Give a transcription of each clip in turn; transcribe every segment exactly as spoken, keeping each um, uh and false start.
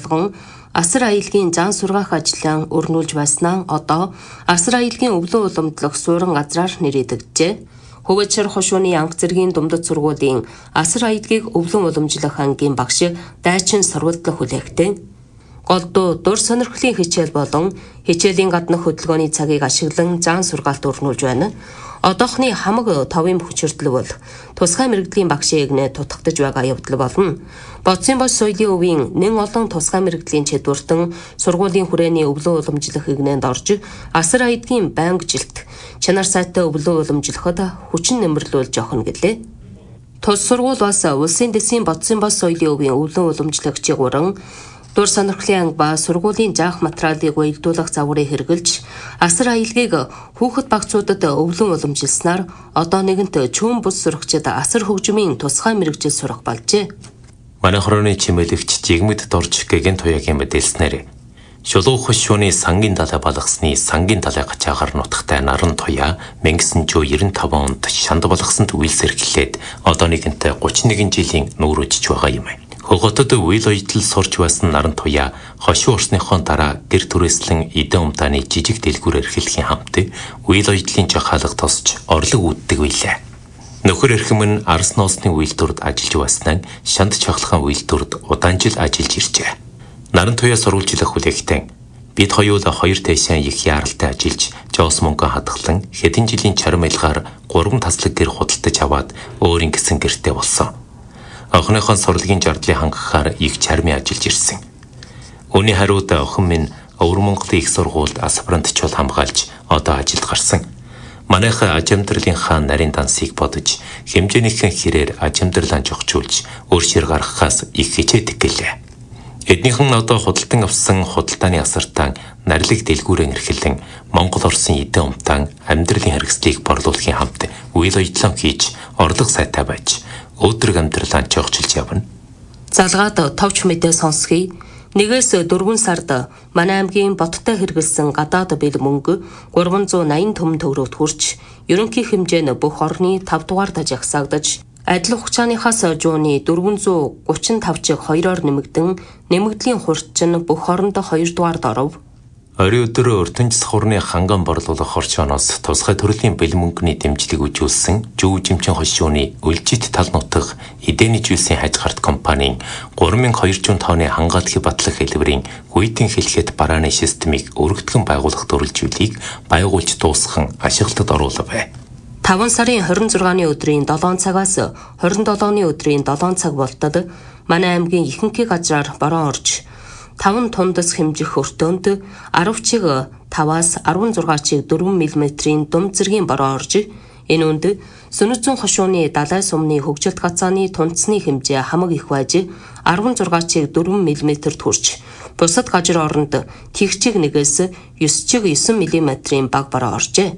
болгон асар аялагын зан сургаах ажлаа өрнүүлж байснаа одоо асар аялагын өвлөн уламжлах суурин газраар нэрийдэгджээ. Хөвөчөр хошууны анх зэргийн думдад сургуулийн асар аялагыг өвлөн уламжлах ангийн багш дайчин сургуульдлах хүлээгтэй. Голдуу дур сонирхлын хичээл болон хичээлийн гаднах хөдөлгөөний цагийг ашиглан зан сургаалт өрнүүлж байна. Одоохны хамаг товын хүчирдэл бол тусгай мэрэгдлийн багшийн эгнээ тутагдж байгаа явдал болно. Бодсын бос соёлын өвийн нэн олон тусгай мэрэгдлийн чадвартан сургуулийн хүрээний өвлөн уламжлах эгнээнд орж асар аялагын байнга жилт чанар сайтай өвлөн уламжлахад хүчин нэмэрлүүлж охно гэлээ. Тус сургууль бас улсын дэсийн бодсын бос соёлын өвийн өвлөн уламжлагчийн гурван дур сонирхлын анги ба сургуулийн заах материалыг уялдуулах загварыг хэрэгжилж асар аялагыг хүүхэд багцуудад өвлөн уламжилснаар одоо нэгэнт чүүн бус сурагчид асар хөгжмийн тусгай мэрэгжил сурах болжээ. Манай хорооны чимээлэгч жигмэд дорж гэгэн туяагийн мэдээлснээр шулуу хошууны сангийн далай балгасны сангийн далай гачаагаар нутагтай наран туяа 천구 백구십오 онд шанд болгосонд үйлсэрхлээд одоо нэгэнт гучин нэгэн жилийн нүүрөжж байгаа юм. Хотод үйл оёдол сурч байсан наран туяа хошуу орсныхон дараа гэр түрээслэн эдэн умтааны жижиг дэлгүүр эрхлэхийн хамт үйл оёдлын жахаалга тосч орлог үүддэг билээ. Нөхөр эрхэм нь арс ноосны үйлдвэрт ажиллаж байснаа шанд чахлахын үйлдвэрт удаан жил ажиллаж иржээ. Наран туяа сурвалжлах хүлээгтэн бид хоёулаа хоёр тэшэн их яаралтай ажиллаж жоос мөнгө хадгалан хэдэн жилийн чармайлгаар гурван таслаг гэр худалдаж аваад өөрийн гэсэн гэртээ болсон. Охиныхон сурлагын жардлыг хангахаар их чармын ажиллаж ирсэн. Үүний хариуд охин минь Өвөр Монголын их сургуульд аспирантчул хамгаалж одоо ажилд гарсан. Манайха аж амьдралынхаа нарийн дансыг бодож хэмжээнийхэн хэрээр аж амьдралаа жогчулж өөр шир гаргахаас их хичээдэг гэлээ. Эднийхэн одоо худалдан авсан худалдааны асартаа нарилэг дэлгүүрэн эрхлэн Монгол Оросын эдэн умтаан амьдралын хэрэгслийг борлуулахын хамт үйл оёдлоо хийж орлого сайтай байж өдрөг амьдралаа жогчилж явна. Залгаад товч мэдээ сонсхий. Нэгээс дөрвөн сард манай аймгийн боттой хэрэгэлсэн гадаад бэл мөнгө гурван зуун найман төмөн төгрөгт хүрч ерөнхий хэмжээ нь бүх орны тав дугаард жагсаагдаж адил хугацааныхаас жууны дөрвөн зуун гучин тав чиг хоёроор нэмэгдэн нэмэгдлийн хурц нь бүх оронд хоёр дугаард оров. Орой өдөр өртөнж сахурны ханган борлуулах орчооноос тусгай төрлийн бэл мөнгөний дэмжлэг үзүүлсэн Жүв Жимчин хошууны Үлжит тал нутаг эдээний зүйлсийн хажгарт компанийн гурван мянган хоёрчуун тонны хангааллын батлах хэлбэрийн гүйтэн хэлхэд барааны системийг өргөдгөн байгуулах төрөлжүүлийг байгуулж дуусган ашиглалтад оруулав. таван сарын хорин зургааны өдрийн долоон цагаас хорин долооны өдрийн долоон цаг болтод манай аймгийн ихэнх газраар бороо орж таван тундас хэмжих өртөөнд арав чиг таваас арван зургаан чиг дөрвөн миллиметрийн дум зэргийн бороо орж энэ үнд Сүнэзэн хошууны далай сумны хөгжилт гацааны тунцны хэмжээ хамаг их байж арван зургаан чиг дөрвөн миллиметрт хүрч бусад газар оронд тэгчиг нэгээс ёс чиг девять миллиметрийн баг бороо оржээ.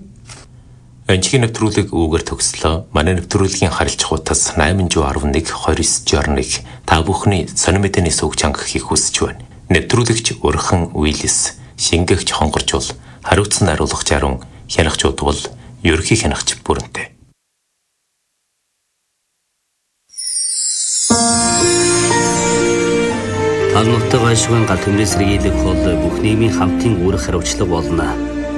Анчгийн нэвтрүүлэг үүгээр төгслөө. Манай нэвтрүүлгийн харилцах хутас восемь один нэг хоёр девять нэг та бүхний сонир мэдээний сүг чангахыг хүсэж байна. Нэвтрүүлэгч Урхан Уиллис, шингээгч Хонгоржул, хариуцсан хариулгач Арун, хянагч Удвал, ерөнхий хянагч Бүрэнтэй. Тал нутаг гайшгүй гал төмрийн сэргийлэх бол бүх нийгмийн хамтын үүрэг хариуцлага болно.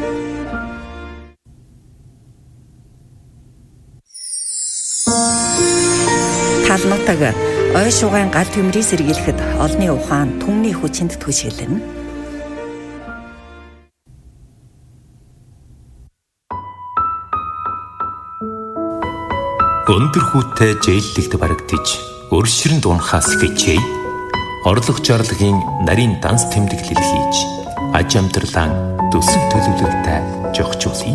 Тал нутаг ой шугайн гал төмрийг сэргийлэхэд олны ухаан түмний хүчинд түшиглэнэ. Өндөр хүүтэй жэйллэгт барагдаж өршөрөнд унахаас хичээе. Орлого жарлагын нарийн данс тэмдэглэл хийж аж амьдралаа төсөв төлөвлөлтөй жогчуулъя.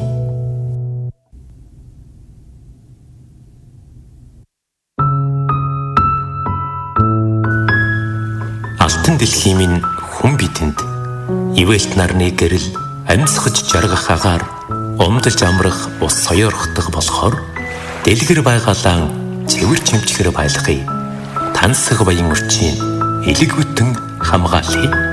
Алтан дэлхийн минь хүн бидэнд ивэлт нарны гэрэл амьсгаж жаргах агаар умдалж амрах ус соёорхдог болохоор дэлгэр байгалаа цэвэр чимчгэр байлгахыг тансаг баян өрчийн элэг бүтэн хамгаалъя.